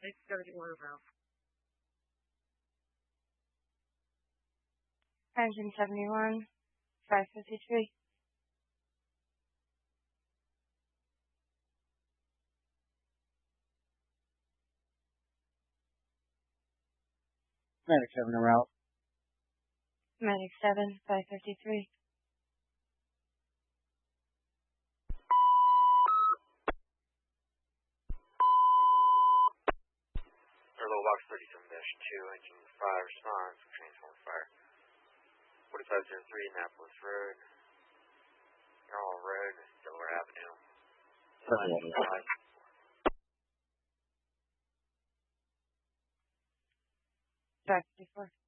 631 about. Engine 71, 553. Medic 7 en route. Medic 7, 553. Airlow box 37-2, engine 5 response, transformer fire. 4503 Annapolis Road, Normal Road, Delaware Avenue. Track 54.